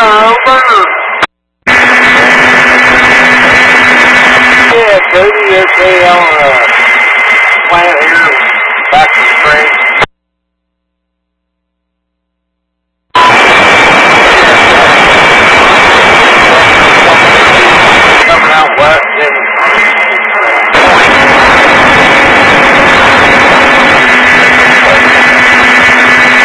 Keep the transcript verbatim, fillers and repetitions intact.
门也真也这样啊，玩儿